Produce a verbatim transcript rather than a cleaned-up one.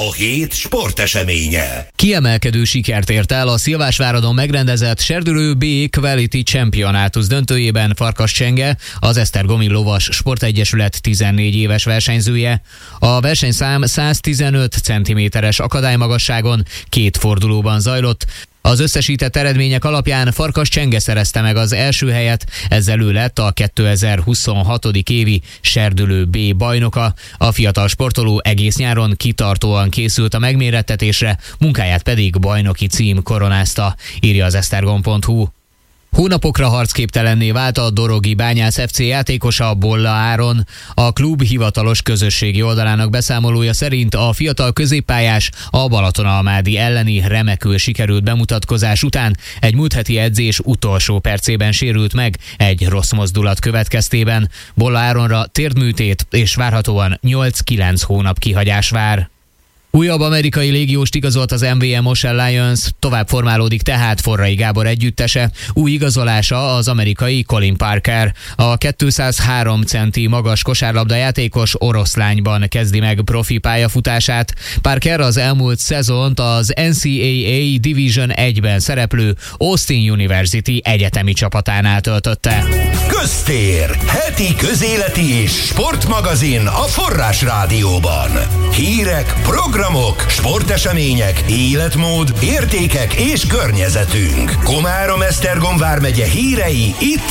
A hét sporteseménye. Kiemelkedő sikert ért el a Szilvásváradon megrendezett Serdülő B Quality Championatus döntőjében Farkas Csenge, az Esztergomi Lovas Sportegyesület tizennégy éves versenyzője. A versenyszám száztizenöt centiméteres akadálymagasságon két fordulóban zajlott. Az összesített eredmények alapján Farkas Csenge szerezte meg az első helyet, ezzel ő lett a kétezer-huszonhat. évi Serdülő B bajnoka. A fiatal sportoló egész nyáron kitartóan készült a megmérettetésre, munkáját pedig bajnoki cím koronázta, írja az esztergom pont hu. Hónapokra harcképtelenné vált a Dorogi Bányász ef cé játékosa, Bolla Áron. A klub hivatalos közösségi oldalának beszámolója szerint a fiatal középpályás a Balatonalmádi elleni remekül sikerült bemutatkozás után egy múlt heti edzés utolsó percében sérült meg egy rossz mozdulat következtében. Bolla Áronra térdműtét és várhatóan nyolc-kilenc hónap kihagyás vár. Újabb amerikai légióst igazolt az em vé em Ocean Lions, tovább formálódik tehát Forrai Gábor együttese. Új igazolása az amerikai Colin Parker. A kétszázhárom centi magas kosárlabdajátékos oroszlányban kezdi meg profi pályafutását. Parker az elmúlt szezont az en cé á á Division egyben szereplő Austin University egyetemi csapatánál töltötte. Köztér, heti közéleti és sportmagazin a Forrás Rádióban. Hírek, programok, sportesemények, életmód, értékek és környezetünk. Komárom-Esztergom vármegye hírei itt